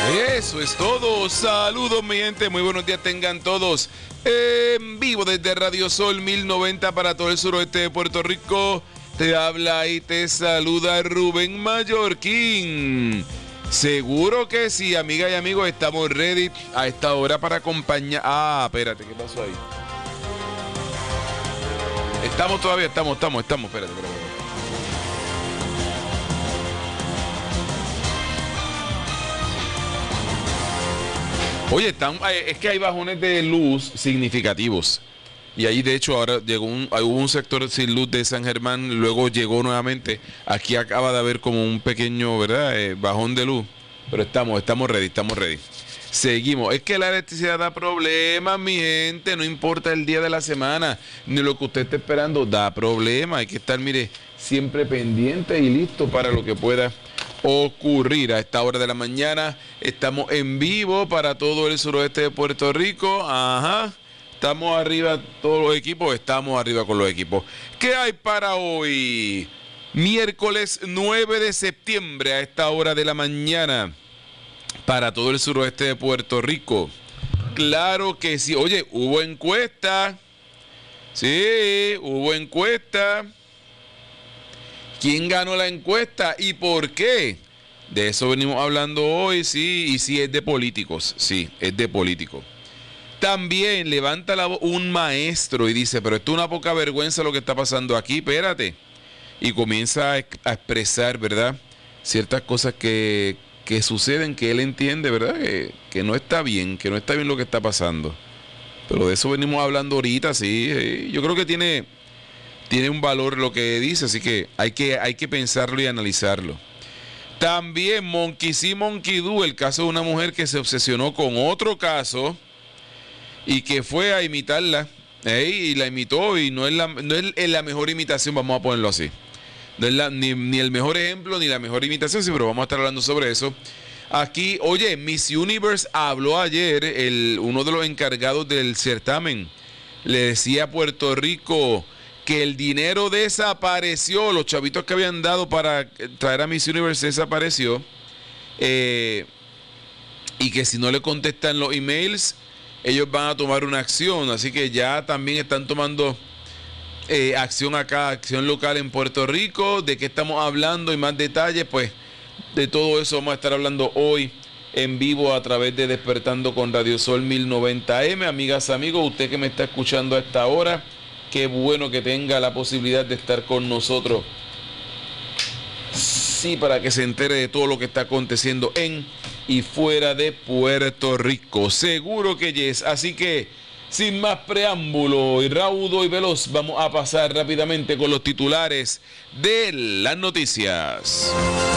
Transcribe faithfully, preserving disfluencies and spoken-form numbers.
Eso es todo. Saludos, mi gente. Muy buenos días tengan todos. En vivo desde Radio Sol mil noventa para todo el suroeste de Puerto Rico. Te habla y te saluda Rubén Mallorquín. Seguro que sí, amigas y amigos, estamos ready a esta hora para acompañar. Ah, espérate, ¿qué pasó ahí? Estamos todavía, estamos, estamos, estamos, espérate, espérate. Oye, están, es que hay bajones de luz significativos. Y ahí, de hecho, ahora llegó un, hubo un sector sin luz de San Germán, luego llegó nuevamente. Aquí acaba de haber como un pequeño, ¿verdad? Eh, bajón de luz. Pero estamos, estamos ready, estamos ready. Seguimos. Es que la electricidad da problemas, mi gente. No importa el día de la semana, ni lo que usted esté esperando, da problemas. Hay que estar, mire, siempre pendiente y listo para lo que pueda ocurrir. A esta hora de la mañana estamos en vivo para todo el suroeste de Puerto Rico. Ajá. Estamos arriba todos los equipos, estamos arriba con los equipos. ¿Qué hay para hoy? Miércoles nueve de septiembre a esta hora de la mañana para todo el suroeste de Puerto Rico. Claro que sí. Oye, hubo encuesta. Sí, hubo encuesta. ¿Quién ganó la encuesta y por qué? De eso venimos hablando hoy, sí, y sí es de políticos, sí, es de políticos. También levanta la voz un maestro y dice, pero esto es una poca vergüenza lo que está pasando aquí, espérate. Y comienza a, a expresar, ¿verdad? Ciertas cosas que, que suceden, que él entiende, ¿verdad? Que, que no está bien, que no está bien lo que está pasando. Pero de eso venimos hablando ahorita, sí. sí. Yo creo que tiene, tiene un valor lo que dice, así que hay que, hay que pensarlo y analizarlo. También Monkey See, Monkey Do, el caso de una mujer que se obsesionó con otro caso y que fue a imitarla, ¿eh? Y la imitó y no es la, no es la mejor imitación, vamos a ponerlo así. No es la, ni, ni el mejor ejemplo ni la mejor imitación, sí, pero vamos a estar hablando sobre eso. Aquí, oye, Miss Universe habló ayer, el, uno de los encargados del certamen, le decía a Puerto Rico que el dinero desapareció, los chavitos que habían dado para traer a Miss Universe desapareció, eh, y que si no le contestan los emails, ellos van a tomar una acción, así que ya también están tomando eh, acción acá, acción local en Puerto Rico. ¿De qué estamos hablando y más detalles? Pues de todo eso vamos a estar hablando hoy en vivo a través de Despertando con Radio Sol mil noventa eme. Amigas, amigos, usted que me está escuchando a esta hora, qué bueno que tenga la posibilidad de estar con nosotros. Sí, para que se entere de todo lo que está aconteciendo en y fuera de Puerto Rico. Seguro que yes. Así que, sin más preámbulo y raudo y veloz, vamos a pasar rápidamente con los titulares de las noticias.